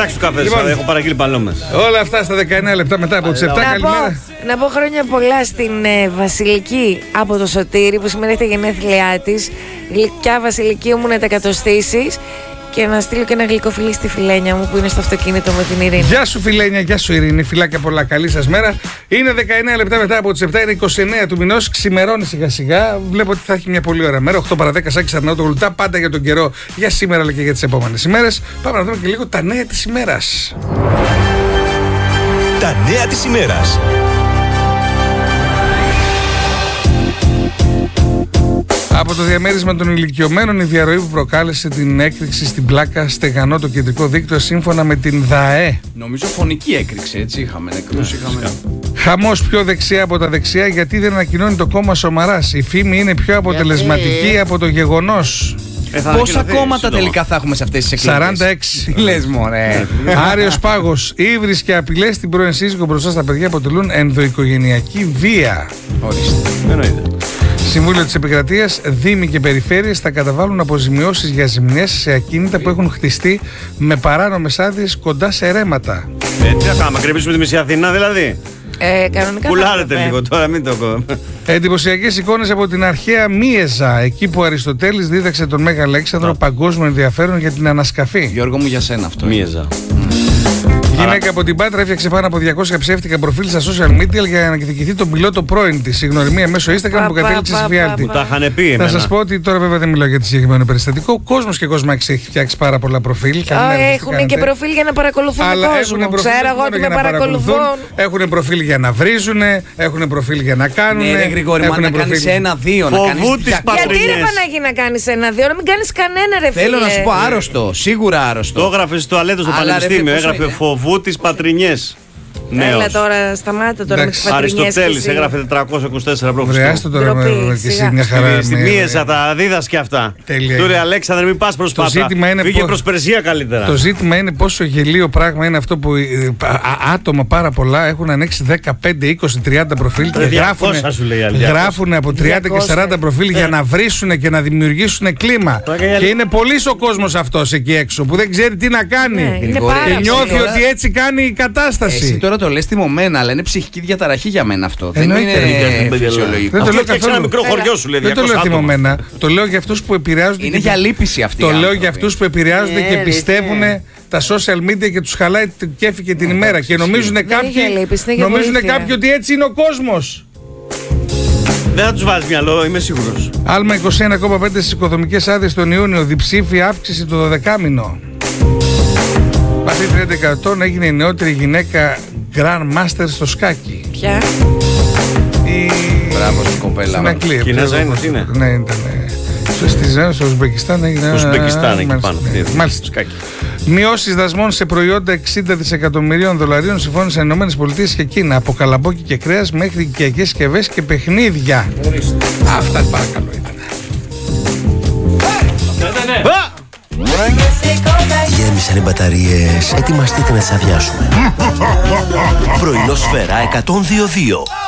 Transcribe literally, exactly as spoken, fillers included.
φτιάξει το καφέ. Λοιπόν, έχω παραγγείλει παλόμες. Όλα αυτά στα δεκαεννιά λεπτά μετά από τις επτά. Να Καλημέρα. πω, να πω χρόνια πολλά στην ε, Βασιλική από το Σωτήρι που σήμερα έχει τα γενέθλιά της. Γλυκιά Βασιλική μου να τα εκατοστήσεις. Και να στείλω και ένα γλυκό φιλί στη Φιλένια μου που είναι στο αυτοκίνητο με την Ειρήνη. Γεια σου Φιλένια, γεια σου Ειρήνη. Φιλάκια πολλά, καλή σας μέρα. Είναι δεκαεννιά λεπτά μετά από τις επτά, είναι είκοσι εννέα του μηνός. Ξημερώνει σιγά σιγά. Βλέπω ότι θα έχει μια πολύ ωραία μέρα. οκτώ παρά δέκα, Σάκης Αρναούτογλου. Τα πάντα για τον καιρό για σήμερα αλλά και για τις επόμενες ημέρες. Πάμε να δούμε και λίγο τα νέα της ημέρας. Τα νέα της ημέρας. Από το διαμέρισμα των ηλικιωμένων, η διαρροή που προκάλεσε την έκρηξη στην πλάκα στεγανό το κεντρικό δίκτυο σύμφωνα με την ΔΑΕ. Νομίζω φωνική έκρηξη, έτσι. Είχαμε νεκρούς, είχαμε. Χαμός πιο δεξιά από τα δεξιά, γιατί δεν ανακοινώνει το κόμμα Σομαράς. Η φήμη είναι πιο αποτελεσματική Γιατί? από το γεγονός. Ε, θα Πόσα ανακοινωθεί κόμματα σύντομα. τελικά θα έχουμε σε αυτές τις εκλογές? σαράντα έξι. Τι λες μωρέ. Άριος Πάγος. Ύβρις και απειλές στην πρώην σύζυγο μπροστά στα παιδιά αποτελούν ενδοοικογενειακή βία. Ορίστε. Εννοείται. Συμβούλιο της Επικρατείας, Δήμοι και Περιφέρειες θα καταβάλουν αποζημιώσεις για ζημιές σε ακίνητα που έχουν χτιστεί με παράνομες άδειες κοντά σε ρέματα. Ε, τι θα κάνουμε, κρεμίσουμε τη μισή Αθήνα δηλαδή. Ε, κανονικά Πουλάρετε θα έπρεπε. λίγο τώρα, μην το. Εντυπωσιακές εικόνες από την αρχαία Μίεζα, εκεί που ο Αριστοτέλης δίδαξε τον Μέγα Αλέξανδρο παγκόσμιο ενδιαφέρον για την ανασκαφή. Γιώργο μου, για σένα αυτό. Μίεζα. Γυναίκα από την Πάτρα έφτιαξε πάνω από διακόσια ψεύτικα προφίλ στα social media για να εκδικηθεί τον πιλότο πρώην της. Η γνωριμία μέσω Instagram που Πα, κατέληξε πα, σε πα, φιάλτη. πα, Τα είχαν πει Θα εμένα. σας πω ότι τώρα βέβαια δεν μιλάω για το συγκεκριμένο περιστατικό. Κόσμος και κόσμαξ έχει φτιάξει πάρα πολλά προφίλ. Έχουν και προφίλ για να παρακολουθούν Αλλά κόσμο. έχουν προφίλ Ξέρω εγώ μόνο ότι για με να παρακολουθούν. Έχουν προφίλ για να βρίζουν, έχουν προφίλ για να κάνουν. Ναι, ρε Γρηγόρη, μα να κάνεις ένα-δύο. Να Φοβού κάνεις της διακόσια. πατρινής. Γιατί ρε Παναγί να κάνεις ένα-δύο, να μην κάνεις κανένα ρε φίλε. Θέλω να σου πω άρρωστο, σίγουρα άρρωστο. Το έγραφε στο τουαλέτο στο Αλλά, ρε, πανεπιστήμιο. πόσο Έγραφε είναι? φοβού τις πατρινιές. Έλα Νέος. τώρα, σταμάτα τώρα με τις Εντάξει. πατρινιές. Αριστοτέλης και εσύ. έγραφε τετρακόσια είκοσι τέσσερα π.Χ. Βρεάστο τώρα με Ντροπή, και εσύ σιγά. μια χαρά. Στη με- Μίεζα τα δίδασκε αυτά. Τέλεια. Του ρε Αλέξανδρε, μην πας προς Το Πάτρα. ζήτημα είναι Φύγε πώς- προς Περσία καλύτερα. Το ζήτημα είναι πόσο γελίο πράγμα είναι αυτό που ε, α- α- άτομα πάρα πολλά έχουν ανοίξει δεκαπέντε, είκοσι, τριάντα προφίλ και Ρε, γράφουν, διακόσια σου λέει η άλλη, γράφουν από τριάντα και διακόσια. σαράντα προφίλ για να βρίσουν και να δημιουργήσουν κλίμα. Τώρα και η άλλη- Και είναι πολύς ο κόσμος αυτός εκεί έξω που δεν ξέρει τι να κάνει. Ναι, είναι Γρηγόρη, πάρα Και πολύ. νιώθει τώρα- ότι έτσι κάνει η κατάσταση. Εσύ τώρα το λες τιμωμένα, αλλά είναι ψυχική διαταραχή για μένα αυτό. Δεν Εννοείται, είναι ρε. φυσιολογικό. Δεν το Αυτό λέω φτιάξει ένα καθόλου. μικρό χωριό σου λέει. Δεν το διακόσια λέω άτομα. θυμωμένα. Το λέω για αυτούς που επηρεάζονται. Είναι και- για λύπηση αυτή. Το οι λέω άνθρωποι. για αυτούς που επηρεάζονται Ναι, και ρε, πιστεύουν ναι. τα social media και τους χαλάει το κέφι και την ημέρα. Και νομίζουν είναι κάποιοι, για λύπηση, είναι για νομίζουν βοήθεια. κάποιοι ότι έτσι είναι ο κόσμος. Δεν θα τους βάζεις μυαλό, είμαι σίγουρος. Άλμα είκοσι ένα κόμμα πέντε στις οικοδομικές άδειες τον Ιούνιο, διψήφια αύξηση το δωδεκάμηνο. Παθήτρια έντεκα ετών έγινε η νεότερη γυναίκα Grand Master στο σκάκι. Ποια? Η... Μπράβο στην κοπέλα Στην μου. Αγγλία. Κινέζα ξέρω είναι, πώς- τι είναι? Ναι, ήταν. Στο, στη- στο Ουσμπεκιστάν έγινε. Ουσμπεκιστάν εκεί Μάλιστα, πάνω. ναι. Τι, Μάλιστα. σκάκι. Μειώσεις δασμών σε προϊόντα εξήντα δισεκατομμυρίων δολαρίων συμφώνησαν οι ΗΠΑ και Κίνα. Από καλαμπόκι και κρέας μέχρι οικιακές συσκευές και παιχνίδια. Αυτά παρακαλώ ήταν. Γέμισαν οι μπαταρίες. Ετοιμαστείτε να τις αδειάσουμε. Πρωινό Σφαίρα εκατόν δύο δύο.